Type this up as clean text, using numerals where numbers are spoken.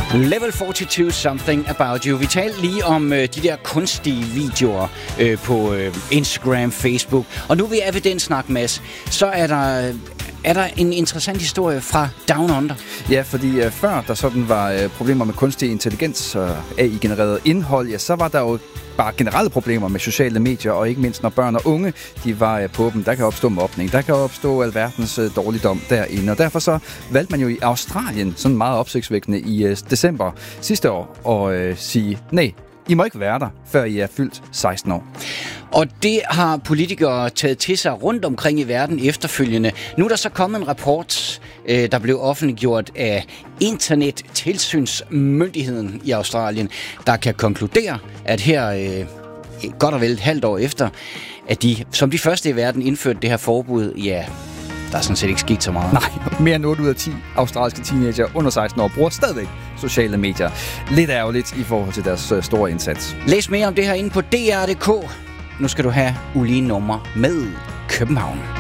Level 42, Something About You. Vi talte lige om de der kunstige videoer på Instagram, Facebook. Og nu vil evidenssnak, Mads. Så er der en interessant historie fra Down Under. Ja, fordi før der sådan var problemer med kunstig intelligens og AI-genereret indhold, ja, så var der jo bare generelle problemer med sociale medier, og ikke mindst når børn og unge, de var på dem. Der kan opstå mobning, der kan opstå alverdens dårligdom derinde, og derfor så valgte man jo i Australien, sådan meget opsigtsvækkende i december sidste år, at sige, nej, I må ikke være der, før I er fyldt 16 år. Og det har politikere taget til sig rundt omkring i verden efterfølgende. Nu er der så kommet en rapport, der blev offentliggjort af Internettilsynsmyndigheden i Australien, der kan konkludere, at her godt og vel et halvt år efter, at de som de første i verden indførte det her forbud, ja, der er sådan set ikke sket så meget. Nej, mere end 8 ud af 10 australske teenager under 16 år bruger stadigvæk sociale medier. Lidt ærgerligt i forhold til deres store indsats. Læs mere om det her inde på dr.dk. Nu skal du have Ulige nummer med København.